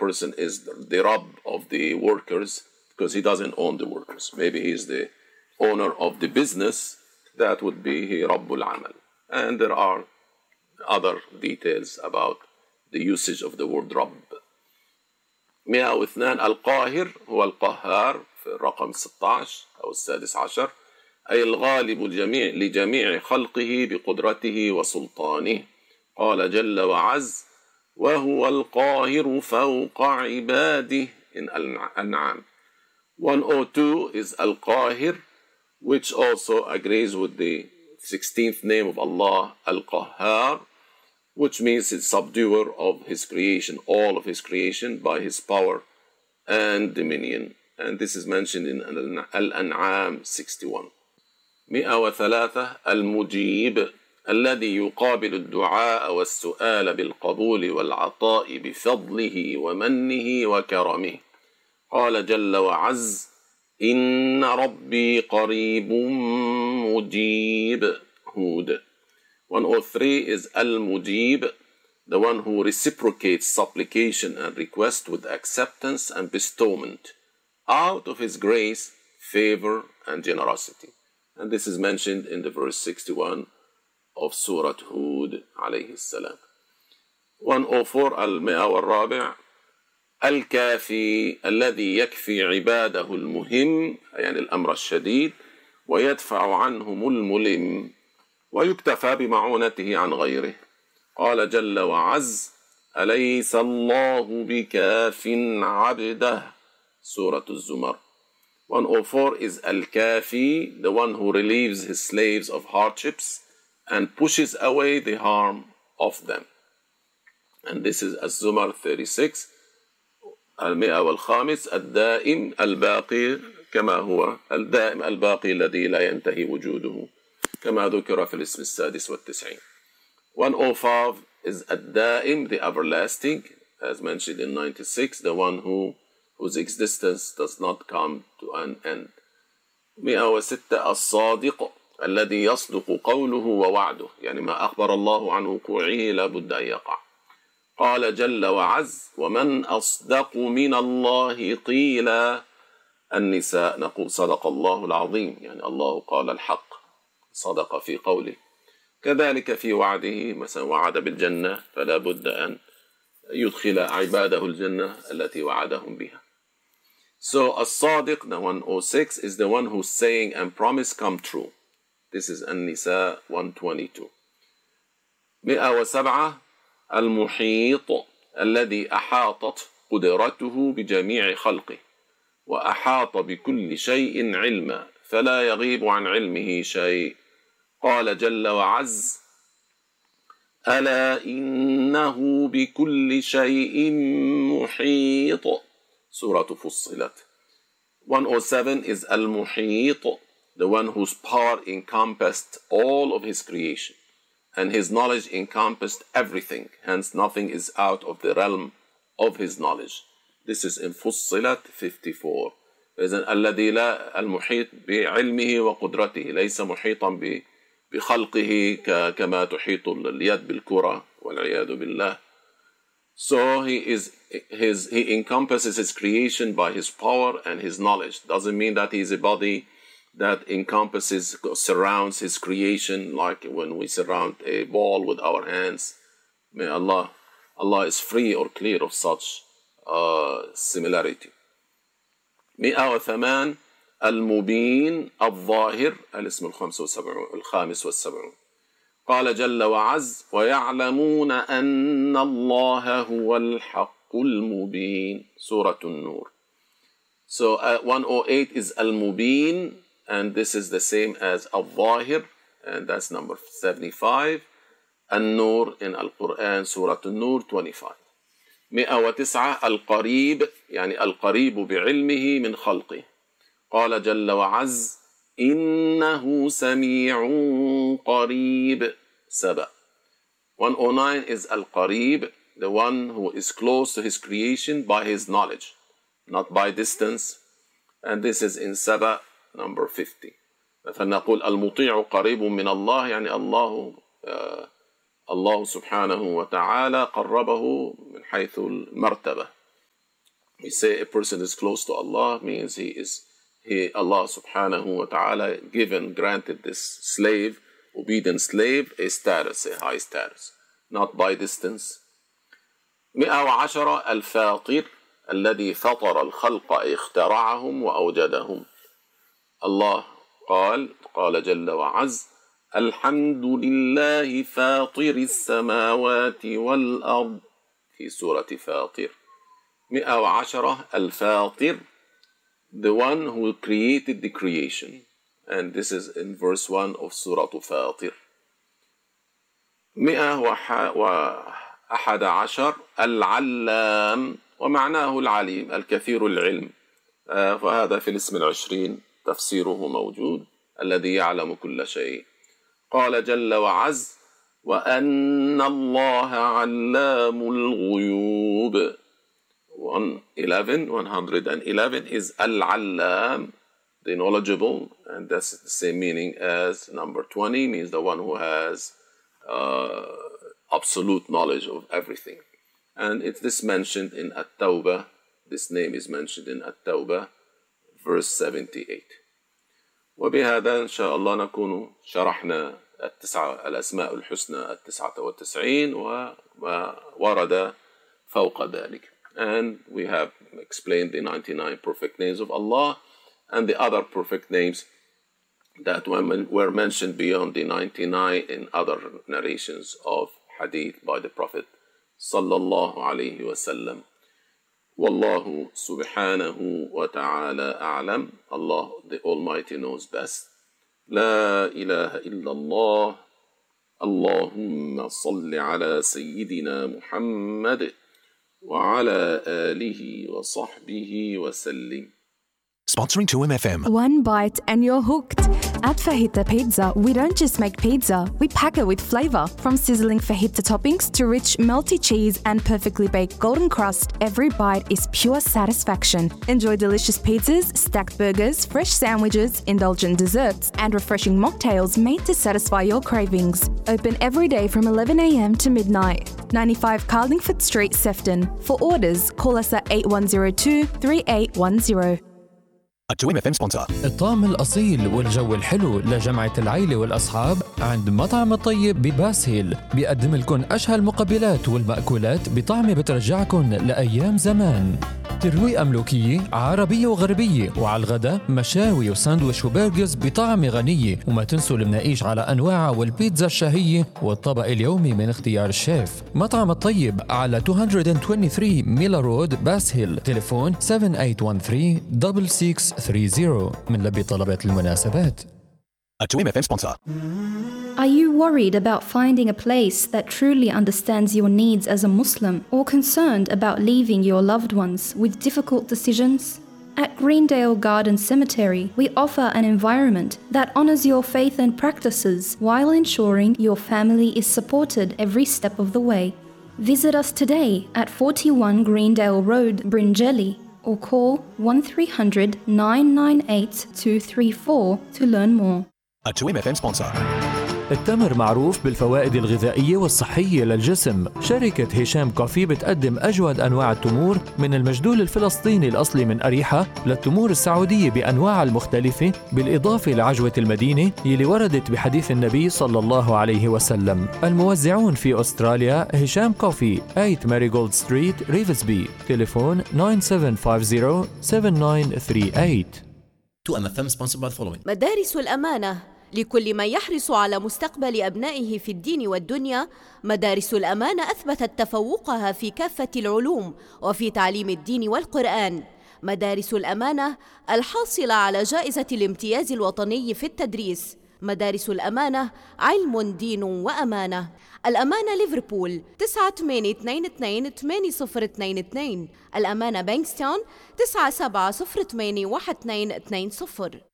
person is the Rabb of the workers, because he doesn't own the workers. Maybe he is the owner of the business. That would be he Rabbul Amal. And there are other details about the usage of the word Rabb. 102 القاهر هو القهار في الرقم 16 أو السادس عشر، أي الغالب لجميع خلقه بقدرته وسلطانه. قال جل وعز: وهو القاهر فوق عباده in Al-An'am. 102 is Al-Qahir, which also agrees with the 16th name of Allah, Al-Qahhar, which means the subduer of his creation, all of his creation, by his power and dominion. And this is mentioned in Al-An'am 61. 103 المجيب الذي يقابل الدعاء والسؤال بالقبول والعطاء بفضله ومنه وكرمه. قال جل وعز: إن ربي قريب مجيب. Hud. 103 is Al-Mujib, the one who reciprocates supplication and request with acceptance and bestowment out of his grace, favor, and generosity. And this is mentioned in the verse 61 of Surah Hud alayhi salam. 104 المئة والرابع الكافي الذي يكفي عباده المهم، يعني الأمر الشديد، ويدفع عنهم الملم، ويكتفى بمعونته عن غيره. قال جل وعز: أليس الله بكاف عبده. Surah الزمر. 104 is Al-Kafi, the one who relieves his slaves of hardships and pushes away the harm of them. And this is Az-Zumar 36. المئة والخامس الدائم الباقي كما هو الدائم الباقي الذي لا ينتهي وجوده كما ذكر في الاسم السادس والتسعين. 105 is الدائم, the everlasting, as mentioned in 96, the one whose existence does not come to an end. 106 الصادق الذي يصدق قوله ووعده، يعني ما أخبر الله عن وقوعه لا بد أن يقع. قال جل وعز: ومن أصدق من الله قيلا. النساء نقول صدق الله العظيم، يعني الله قال الحق، صدق في قوله. كذلك في وعده، مثلا وعد بالجنة فلا بد أن يدخل عباده الجنة التي وعدهم بها. So الصادق, the 106, is the one whose saying and promise come true. This is An-Nisa 122. 107 المحيط الذي أحاطت قدرته بجميع خلقه وأحاط بكل شيء علما فلا يغيب عن علمه شيء. قال جل وعز: ألا إنه بكل شيء محيط. سورة فصلت. 107 is Al-Muhit, the one whose power encompassed all of his creation and his knowledge encompassed everything, hence nothing is out of the realm of his knowledge. This is in Fussilat 54. إذن الذي لا المحيط بعلمه وقدرته، ليس محيطا بخلقه كما تحيط اليد بالكرة والعياذ بالله. So he encompasses his creation by his power and his knowledge. Doesn't mean that he is a body that encompasses, surrounds his creation like when we surround a ball with our hands. May Allah is free or clear of such similarity. 108 المبين الظاهر الاسم الخامس والسبعون. قال جل وعز: ويعلمون أن الله هو الحق المبين. سورة النور. So 108 is Al-Mubin, and this is the same as Al-Zahir, and that's number 75. An-Nur in Al-Quran, Surah An-Nur 25. 109 Al-Qarib, يعني القريب بعلمه من خلقه. قال جل وعز: إنه سميع قريب. 7. 109 is Al-Qarib, the one who is close to his creation by his knowledge, not by distance. And this is in Saba, number 50. فنقول المطيع قريب من الله، يعني الله سبحانه وتعالى قربه من حيث المرتبة. we say a person is close to Allah means Allah subhanahu wa ta'ala granted this slave, obedient slave, a status, a high status, not by distance. 110 الفاطر الذي فطر الخلق اخترعهم وأوجدهم. Allah قال جل وعز الحمد لله فاطر السماوات والأرض في سورة فاطر. 110 الفاطر, the one who created the creation, and this is in verse 1 of Surah Fatir. 111 العلام, ومعناه العليم الكثير العلم, فهذا في الاسم العشرين تفسيره موجود الذي يعلم كل شيء. قال جل وعز وأن الله علام الغيوب. 111 is Al-Allam, the knowledgeable, and that's the same meaning as number 20, means the one who has absolute knowledge of everything. And it's this mentioned in At-Tawbah, this name is mentioned in At-Tawbah, verse 78. وبهذا إن شاء الله نكون شرحنا الأسماء الحسنى 99 وما ورد فوق ذلك. And we have explained the 99 perfect names of Allah and the other perfect names that were mentioned beyond the 99 in other narrations of hadith by the Prophet sallallahu alayhi wasallam. Wallahu subhanahu wa ta'ala a'lam. Allah the Almighty knows best. La ilaha illallah. Allahumma salli ala Sayyidina Muhammad وعلى آله وصحبه وسلم. Sponsoring 2MFM. One bite and you're hooked. At Fajita Pizza, we don't just make pizza, we pack it with flavour. From sizzling fajita toppings to rich melty cheese and perfectly baked golden crust, every bite is pure satisfaction. Enjoy delicious pizzas, stacked burgers, fresh sandwiches, indulgent desserts, and refreshing mocktails made to satisfy your cravings. Open every day from 11 a.m. to midnight. 95 Carlingford Street, Sefton. For orders, call us at 8102 3810. A 2MFM sponsor. الطعم الأصيل والجو الحلو لجمعة العيلة والأصحاب عند مطعم الطيب بباسهيل. بيقدم لكم أشهى المقبلات والمأكولات بطعم بترجعكم لأيام زمان. ترويقة ملوكية عربية وغربية، وعلى الغداء مشاوي وساندويش وبرجرز بطعم غنية. وما تنسوا المناقيش على أنواعها والبيتزا الشهية والطبق اليومي من اختيار الشيف. مطعم الطيب على 223 ميلا رود باسهيل. تليفون 7813-6630 من لبي طلبات المناسبات. A 2MFM sponsor. Are you worried about finding a place that truly understands your needs as a Muslim, or concerned about leaving your loved ones with difficult decisions? At Greendale Garden Cemetery, we offer an environment that honors your faith and practices while ensuring your family is supported every step of the way. Visit us today at 41 Greendale Road, Bringelly, or call 1300 998 234 to learn more. A 2MFM sponsor. التمر معروف بالفوائد الغذائية والصحية للجسم. شركة هشام كوفي بتقدم أجود أنواع التمور، من المجدول الفلسطيني الأصلي من أريحة للتمور السعودية بأنواعها المختلفة، بالإضافة لعجوة المدينة يلي وردت بحديث النبي صلى الله عليه وسلم. الموزعون في أستراليا هشام كوفي 8 ماريغولد ستريت ريفزبي. تليفون 9750-7938. 2MFM sponsored by the following. مدارس الأمانة لكل من يحرص على مستقبل أبنائه في الدين والدنيا. مدارس الأمانة أثبتت تفوقها في كافة العلوم وفي تعليم الدين والقرآن. مدارس الأمانة الحاصلة على جائزة الامتياز الوطني في التدريس. مدارس الأمانة علم دين وأمانة. الأمانة ليفربول 9822-8022. الأمانة بانكستون 97081220.